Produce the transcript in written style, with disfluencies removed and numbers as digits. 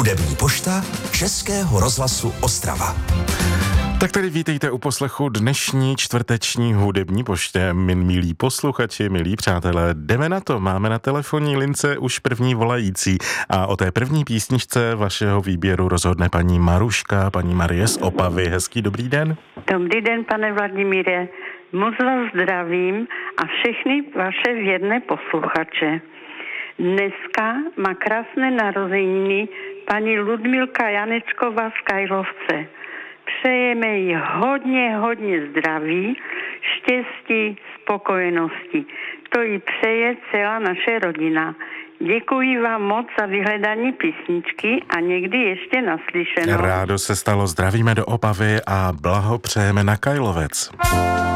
Hudební pošta Českého rozhlasu Ostrava. Tak tady vítejte u poslechu dnešní čtvrteční hudební poště. Milí posluchači, milí přátelé, jdeme na to. Máme na telefonní lince už první volající a o té první písničce vašeho výběru rozhodne paní Maruška, paní Marie z Opavy. Hezký dobrý den. Dobrý den, pane Vladimíre. Moc vás zdravím a všechny vaše věrné posluchače. Dneska má krásné narozeniny paní Ludmilka Janečková z Kajlovce. Přejeme jí hodně zdraví, štěstí, spokojenosti. To jí přeje celá naše rodina. Děkuji vám moc za vyhledání písničky a někdy ještě naslyšenou. Rádo se stalo, zdravíme do Opavy a blahopřejeme na Kajlovec.